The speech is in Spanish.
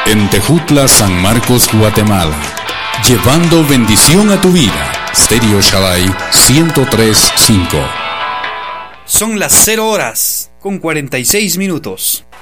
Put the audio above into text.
En Tejutla, San Marcos, Guatemala. Llevando bendición a tu vida. Stereo Shaddai 103.5. Son las 0 horas con 46 minutos.